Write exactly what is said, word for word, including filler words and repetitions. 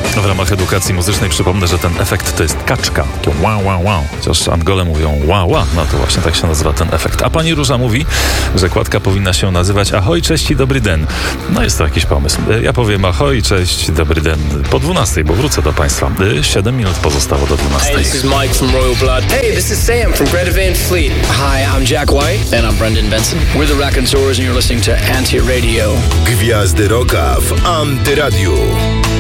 W ramach edukacji muzycznej przypomnę, że ten efekt to jest kaczka. Wow, wow, wow. Chociaż Angole mówią wow, wow. No to właśnie tak się nazywa ten efekt. A pani Róża mówi, że kładka powinna się nazywać ahoj, cześć i dobry den. No jest to jakiś pomysł. Ja powiem ahoj, cześć, dobry den po dwunastej, bo wrócę do państwa. siedem minut pozostało do dwunastej. Hey, this is Mike from Royal Blood. Hey, this is Sam from Greta Van Fleet. Hi, I'm Jack White. And I'm Brendan Benson. We're the Raconteurs and you're listening to Anti Radio. Gwiazdy Rocka w Antyradiu.